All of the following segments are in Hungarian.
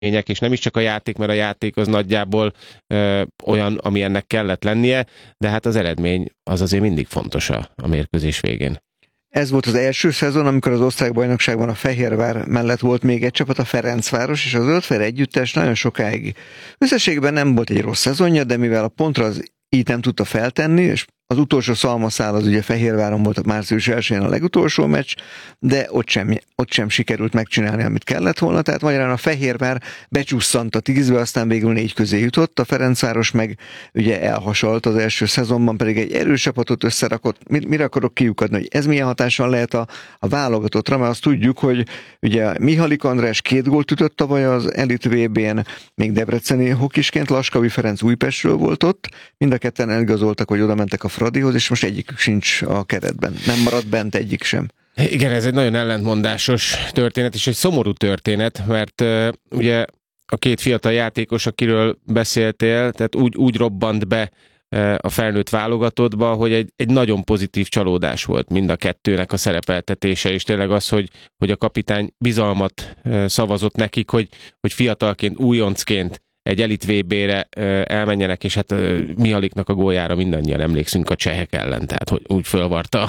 és nem is csak a játék, mert a játék az nagyjából olyan, ami ennek kellett lennie, de hát az eredmény az azért mindig fontos a mérkőzés végén. Ez volt az első szezon, amikor az osztrák bajnokságban a Fehérvár mellett volt még egy csapat, a Ferencváros, és az Zöldfehér együttes nagyon sokáig összességben nem volt egy rossz szezonja, de mivel a pontra az így nem tudta feltenni, és az utolsó szalmaszál az ugye Fehérváron volt a március 1-én a legutolsó meccs, de ott sem sikerült megcsinálni, amit kellett volna, tehát magyarán a Fehérvár becsusszant a 10-be, aztán végül 4 közé jutott, a Ferencváros meg ugye elhasalt az első szezonban, pedig egy erős csapatot összerakott. Mire akarok kiukadni, hogy ez milyen hatással lehet a válogatottra, mert azt tudjuk, hogy ugye Mihalik András 2 gólt ütött tavaly az Elit VB-n, még debreceni hokisként, Laskavi Ferenc Újpestről volt ott, mind a ketten eligazoltak, hogy oda mentek a Fradihoz, és most egyikük sincs a keretben. Nem maradt bent egyik sem. Igen, ez egy nagyon ellentmondásos történet, és egy szomorú történet, mert ugye a 2 fiatal játékos, akiről beszéltél, tehát úgy robbant be a felnőtt válogatottba, hogy egy nagyon pozitív csalódás volt mind a kettőnek a szerepeltetése, és tényleg az, hogy a kapitány bizalmat szavazott nekik, hogy fiatalként, újoncként egy Elit VB-re elmenjenek, és hát Mihaliknak a góljára mindannyian emlékszünk a csehek ellen, tehát hogy úgy fölvarta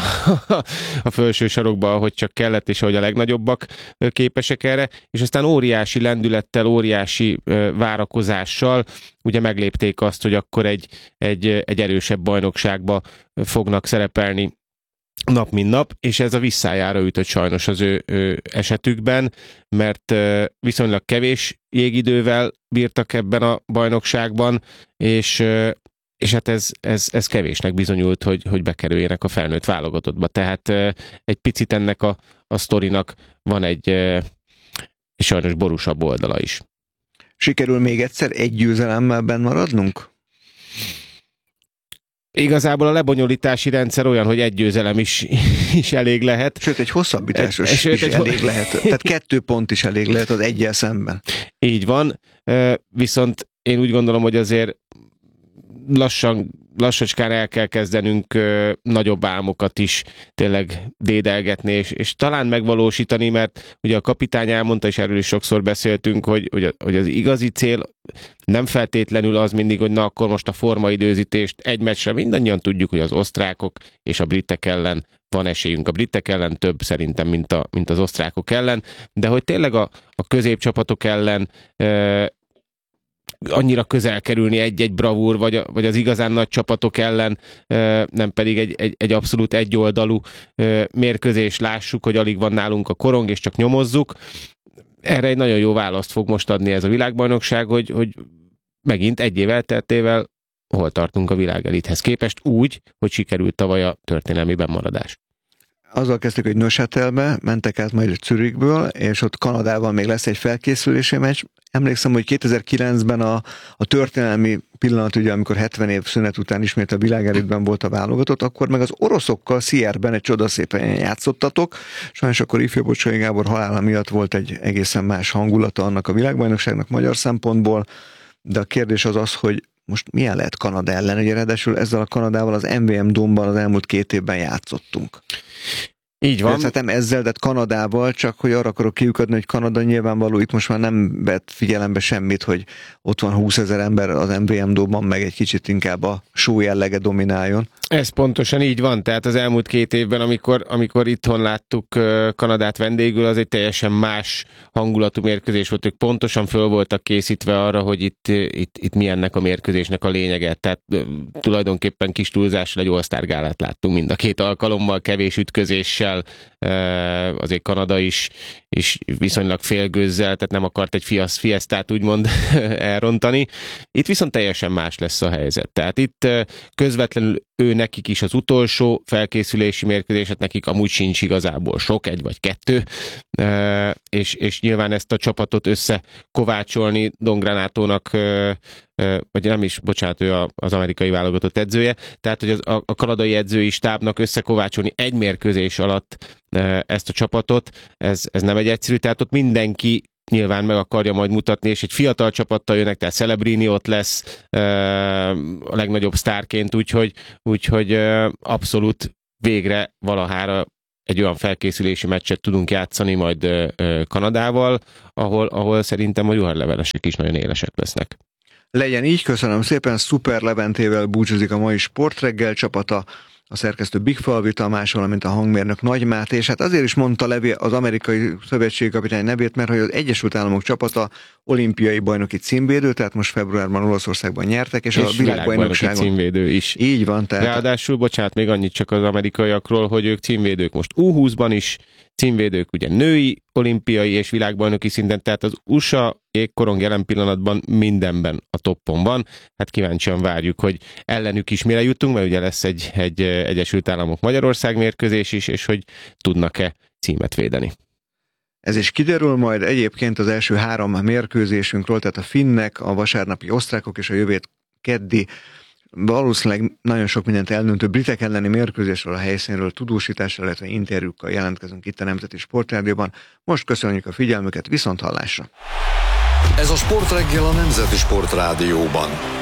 a felső sarokba, ahogy csak kellett, és ahogy a legnagyobbak képesek erre, és aztán óriási lendülettel, óriási várakozással ugye meglépték azt, hogy akkor egy erősebb bajnokságba fognak szerepelni nap mint nap, és ez a visszájára ütött sajnos az ő esetükben, mert viszonylag kevés jégidővel bírtak ebben a bajnokságban, és hát ez kevésnek bizonyult, hogy bekerüljenek a felnőtt válogatottba. Tehát egy picit ennek a sztorinak van egy sajnos borúsabb oldala is. Sikerül még egyszer egy győzelemmel benn maradnunk? Igazából a lebonyolítási rendszer olyan, hogy egy győzelem is elég lehet. Sőt, egy hosszabbításos is elég lehet. Tehát 2 pont is elég lehet az egyel szemben. Így van, viszont én úgy gondolom, hogy azért lassacskán el kell kezdenünk nagyobb álmokat is tényleg dédelgetni, és talán megvalósítani, mert ugye a kapitány elmondta, és erről is sokszor beszéltünk, hogy az igazi cél nem feltétlenül az mindig, hogy na akkor most a formaidőzítést egy meccsre, mindannyian tudjuk, hogy az osztrákok és a britek ellen van esélyünk. A britek ellen több szerintem, mint az osztrákok ellen, de hogy tényleg a középcsapatok ellen annyira közel kerülni egy-egy bravúr, vagy az igazán nagy csapatok ellen, nem pedig egy abszolút egyoldalú mérkőzés, lássuk, hogy alig van nálunk a korong, és csak nyomozzuk. Erre egy nagyon jó választ fog most adni ez a világbajnokság, hogy megint egy év elteltével hol tartunk a világelithez képest, úgy, hogy sikerült tavaly a történelmi bennmaradás. Azzal kezdtük, hogy Neuchâtelbe mentek át majd Zürichből, és ott Kanadával még lesz egy felkészülési meccs. Emlékszem, hogy 2009-ben a történelmi pillanat, ugye, amikor 70 év szünet után ismét a világelitben volt a válogatott, akkor meg az oroszokkal Sierben egy csodaszépen játszottatok. Sajnos akkor ifjú Bocskai Gábor halála miatt volt egy egészen más hangulata annak a világbajnokságnak magyar szempontból, de a kérdés az, hogy most milyen lehet Kanada ellen, ugye ráadásul ezzel a Kanadával az MVM Dome-ban az elmúlt 2 évben játszottunk. Így van. Hát nem ezzel, de Kanadával, csak hogy arra akarok kiukadni, hogy Kanada nyilvánvaló itt most már nem vett figyelembe semmit, hogy ott van 20 000 ember az MVM Dome-ban, meg egy kicsit inkább a show jellege domináljon. Ez pontosan így van, tehát az elmúlt 2 évben, amikor itthon láttuk Kanadát vendégül, az egy teljesen más hangulatú mérkőzés volt, ők pontosan föl voltak készítve arra, hogy itt mi ennek a mérkőzésnek a lényege, tehát tulajdonképpen kis túlzással egy All-Star gálát láttunk mind a 2 alkalommal, kevés ütközéssel, azért Kanada is viszonylag félgőzzel, tehát nem akart egy fiesztát úgymond elrontani. Itt viszont teljesen más lesz a helyzet. Tehát itt közvetlenül nekik is az utolsó felkészülési mérkőzés, hát nekik amúgy sincs igazából sok, 1 vagy 2, és nyilván ezt a csapatot összekovácsolni Don Granatónak, vagy nem is, bocsánat, ő az amerikai válogatott edzője, tehát hogy a kanadai edzői stábnak összekovácsolni egy mérkőzés alatt ezt a csapatot, ez nem egy egyszerű, tehát ott mindenki nyilván meg akarja majd mutatni, és egy fiatal csapattal jönnek, tehát Celebrini ott lesz a legnagyobb sztárként, úgyhogy abszolút végre valahára egy olyan felkészülési meccset tudunk játszani majd Kanadával, ahol szerintem a juharlevelesek is nagyon élesek lesznek. Legyen így, köszönöm szépen, Szuper Leventével búcsúzik a mai Sportreggel csapata, a szerkesztő Bigfalvi Tamás, valamint a hangmérnök Nagy Máté, és hát azért is mondta Levi az amerikai szövetségkapitány nevét, mert hogy az Egyesült Államok csapata olimpiai bajnoki címvédő, tehát most februárban Olaszországban nyertek, és a világbajnokságon címvédő is. Így van. Tehát... Ráadásul, bocsánat, még annyit csak az amerikaiakról, hogy ők címvédők most U20-ban is, címvédők ugye női, olimpiai és világbajnoki szinten, tehát az USA jégkorong jelen pillanatban mindenben a toppon van. Hát kíváncsian várjuk, hogy ellenük is mire jutunk, mert ugye lesz egy Egyesült Államok Magyarország mérkőzés is, és hogy tudnak-e címet védeni. Ez is kiderül majd egyébként az első 3 mérkőzésünkről, tehát a finnek, a vasárnapi osztrákok és a jövő keddi valószínűleg nagyon sok mindent eldöntő britek elleni mérkőzésről, a helyszínről tudósításra, illetve interjúkkal jelentkezünk itt a Nemzeti Sportrádióban. Most köszönjük a figyelmüket, viszont hallásra! Ez a Sportreggel a Nemzeti Sportrádióban.